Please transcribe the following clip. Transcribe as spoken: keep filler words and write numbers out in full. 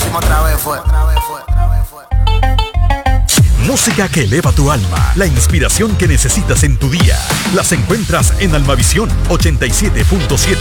hicimos otra vez, fue. Otra vez fue, otra vez fue. Música que eleva tu alma, la inspiración que necesitas en tu día. Las encuentras en Almavisión ochenta y siete punto siete.